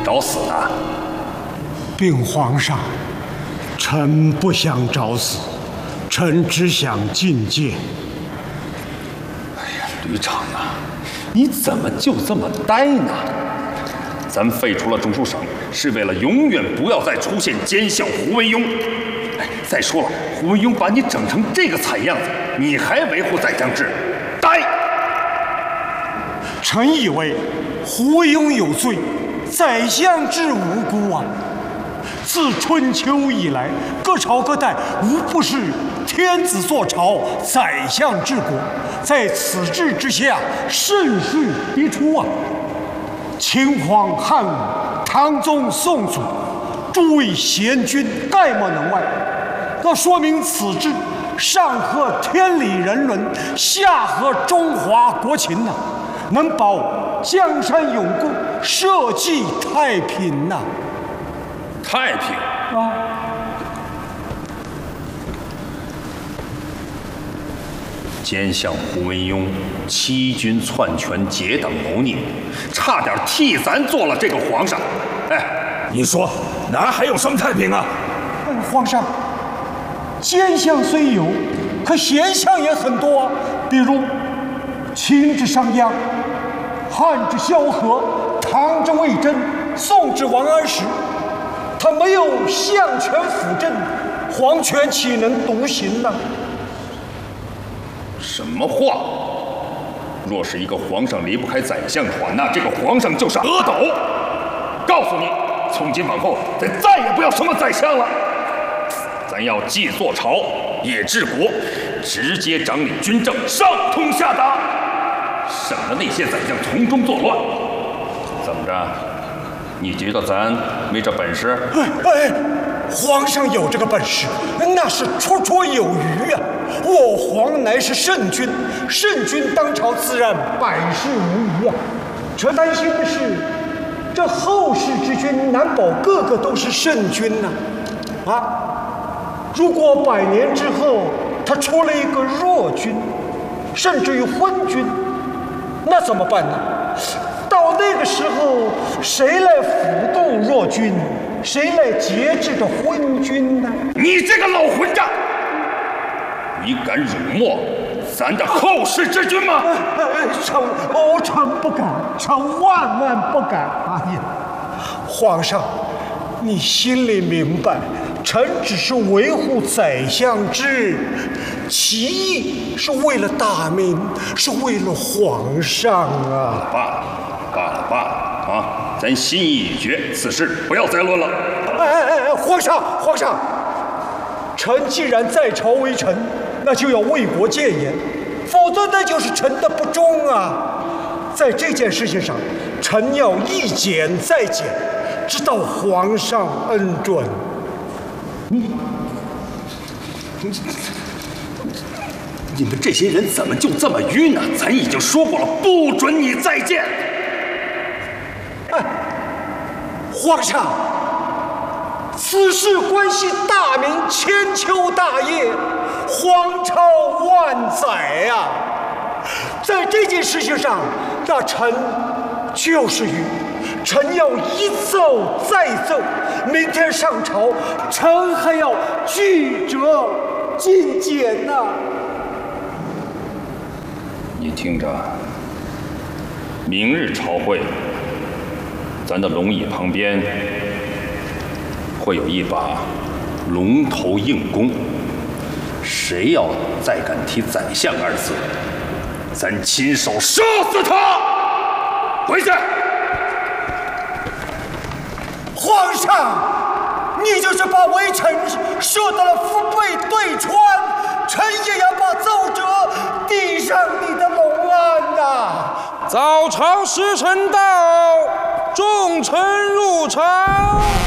找死呢？ 禀皇上，臣不想找死，臣只想觐见。 哎呀，旅长啊，你怎么就这么呆呢？咱废除了中书省，是为了永远不要再出现奸相胡惟庸。哎，再说了，胡惟庸把你整成这个惨样子，你还维护宰相制？呆！ 臣以为胡惟庸有罪，宰相制无辜啊！自春秋以来，各朝各代无不是天子坐朝，宰相治国，在此制之下，盛世迭出啊！秦皇汉武、唐宗宋祖，诸位贤君概莫能外。那说明此制上合天理人伦，下合中华国情呐、能保江山永固，社稷太平呐、 太平啊！ 奸相胡惟庸欺君篡权，结党谋逆，差点替咱做了这个皇上。哎， 你说哪还有什么太平啊？ 皇上，奸相虽有，可贤相也很多啊。比如秦之商鞅，汉之萧何，唐之魏征，宋之王安石。他没有相权辅政，皇权岂能独行呢？ 什么话？若是一个皇上离不开宰相的话，那这个皇上就是阿斗。告诉你，从今往后，咱再也不要什么宰相了。咱要既坐朝，也治国，直接掌理军政，上通下达，省得那些宰相从中作乱。怎么着？你觉得咱没这本事？ 皇上有这个本事，那是绰绰有余啊！我皇乃是圣君，圣君当朝自然百事无虞啊。臣担心的是，这后世之君难保个个都是圣君呐！如果100年之后他出了一个弱君，甚至于昏君，那怎么办呢？到那个时候，谁来辅动弱君？谁来节制这昏君呢？ 你这个老混账！你敢辱没咱的后世之君吗？ 臣不敢，臣万万不敢！哎呀，皇上，你心里明白，臣只是维护宰相制，其意是为了大明，是为了皇上啊！ 罢了啊！咱心意已决，此事不要再论了。 皇上，臣既然在朝为臣，那就要为国谏言，否则那就是臣的不忠啊！在这件事情上，臣要一减再减，直到皇上恩准。 你们这些人怎么就这么晕呢？咱已经说过了，不准你再见。 皇上，此事关系大明千秋大业，皇朝万载呀！在这件事情上，那臣就是愚，臣要一奏再奏。明天上朝，臣还要具折进谏呐。 你听着，明日朝会，咱的龙椅旁边会有一把龙头硬弓，谁要再敢提宰相2字，咱亲手射死他！回去！ 皇上，你就是把微臣射到了腹背对穿，臣也要把奏折递上你的龙案呐！ 早朝时辰到，众臣入朝。